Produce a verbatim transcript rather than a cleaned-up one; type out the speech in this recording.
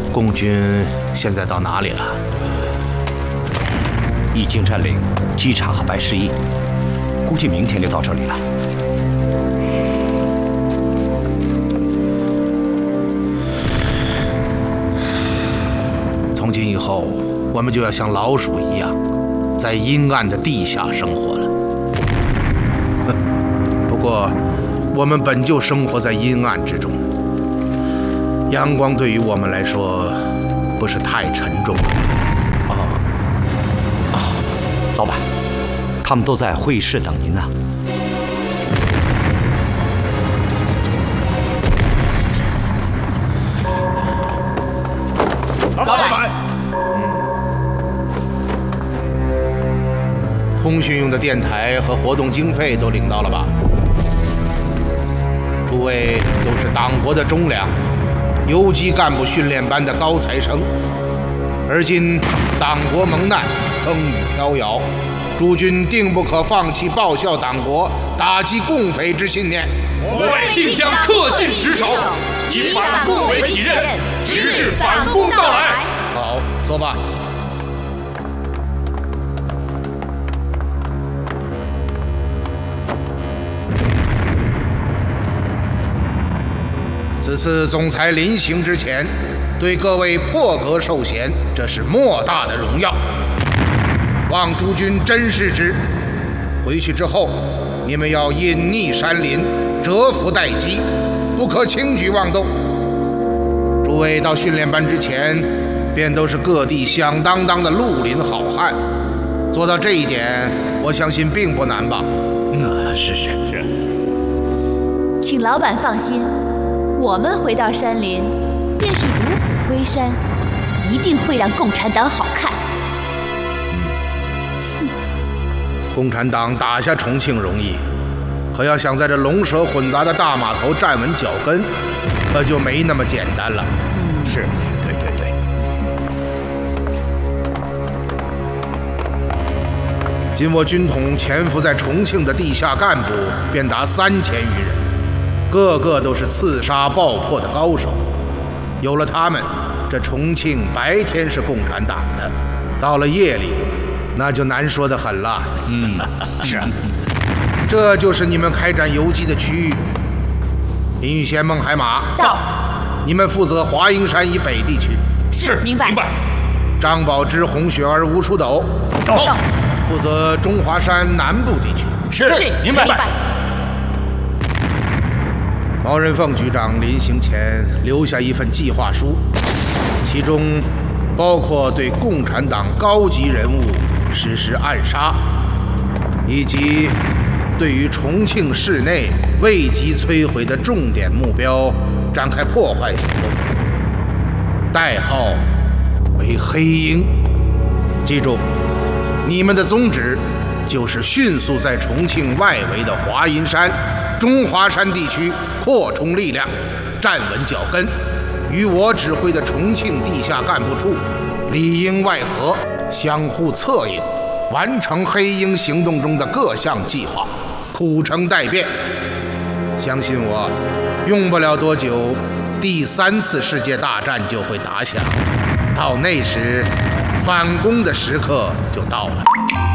共军现在到哪里了？ 已经占领机场和白市驿，估计明天就到这里了。 从今以后，我们就要像老鼠一样，在阴暗的地下生活了。不过，我们本就生活在阴暗之中，阳光对于我们来说不是太沉重了。 哦，啊，老板，他们都在会议室等您呢。 老板，嗯，通讯用的电台和活动经费都领到了吧？诸位都是党国的忠良，游击干部训练班的高材生。而今党国蒙难，风雨飘摇，诸军定不可放弃报效党国、打击共匪之信念。 我辈定将恪尽职守，以反共为己任，直至反攻到来。 好，坐吧。此次总裁临行之前，对各位破格授衔，这是莫大的荣耀，望诸军珍视之。回去之后，你们要隐匿山林，蛰伏待机，不可轻举妄动。诸位到训练班之前，便都是各地响当当的绿林好汉，做到这一点，我相信并不难吧？ 嗯，是是是。 请老板放心，我们回到山林，便是如虎归山，一定会让共产党好看。 嗯，共产党打下重庆容易，可要想在这龙蛇混杂的大码头站稳脚跟，可就没那么简单了。 嗯，是，对对对。 今我军统潜伏在重庆的地下干部便达三千余人，个个都是刺杀爆破的高手。有了他们，这重庆白天是共产党的，到了夜里，那就难说得很了。 嗯，是啊。 这就是你们开展游击的区域。林玉贤、孟海马到， 你们负责华阴山以北地区。 是， 明白。 明白。 张宝芝、洪雪儿、吴楚斗到， 负责中华山南部地区。 是，明白。 毛人凤局长临行前留下一份计划书，其中包括对共产党高级人物实施暗杀，以及对于重庆市内未及摧毁的重点目标展开破坏行动，代号为黑鹰。记住，你们的宗旨就是迅速在重庆外围的华阴山、中华山地区扩充力量，站稳脚跟，与我指挥的重庆地下干部处里应外合，相互策应，完成黑鹰行动中的各项计划，苦撑待变。相信我，用不了多久，第三次世界大战就会打响，到那时，反攻的时刻就到了。